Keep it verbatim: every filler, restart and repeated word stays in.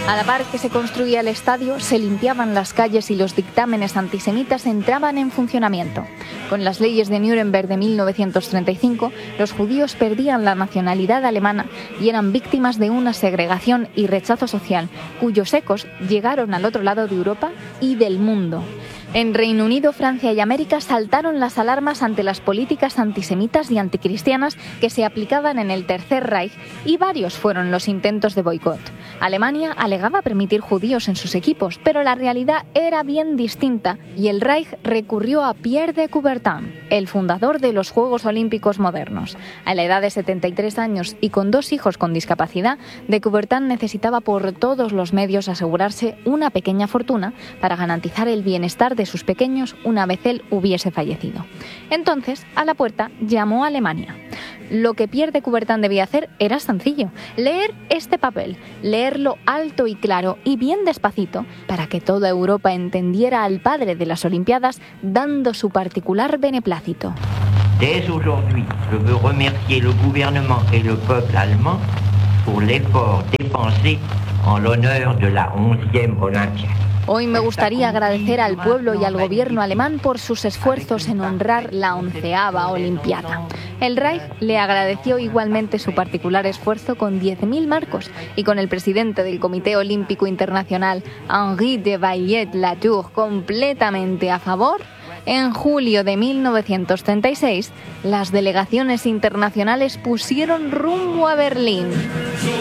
A la par que se construía el estadio, se limpiaban las calles y los dictámenes antisemitas entraban en funcionamiento. Con las leyes de Nuremberg de mil novecientos treinta y cinco, los judíos perdían la nacionalidad alemana y eran víctimas de una segregación y rechazo social, cuyos ecos llegaron al otro lado de Europa y del mundo. En Reino Unido, Francia y América saltaron las alarmas ante las políticas antisemitas y anticristianas que se aplicaban en el Tercer Reich y varios fueron los intentos de boicot. Alemania alegaba permitir judíos en sus equipos, pero la realidad era bien distinta y el Reich recurrió a Pierre de Coubertin, el fundador de los Juegos Olímpicos modernos. A la edad de setenta y tres años y con dos hijos con discapacidad, de Coubertin necesitaba por todos los medios asegurarse una pequeña fortuna para garantizar el bienestar de sus pequeños una vez él hubiese fallecido. Entonces, a la puerta llamó a Alemania. Lo que Pierre de Coubertin debía hacer era sencillo: leer este papel, leerlo alto y claro y bien despacito, para que toda Europa entendiera al padre de las Olimpiadas dando su particular beneplácito. Dès aujourd'hui, je veux remercier le gouvernement et le peuple allemand pour l'effort dépensé en l'honneur de la onzième Olympiade. Hoy me gustaría agradecer al pueblo y al gobierno alemán por sus esfuerzos en honrar la onceava Olimpiada. El Reich le agradeció igualmente su particular esfuerzo con diez mil marcos y con el presidente del Comité Olímpico Internacional, Henri de Villiers-Latour, completamente a favor. En julio de mil novecientos treinta y seis, las delegaciones internacionales pusieron rumbo a Berlín.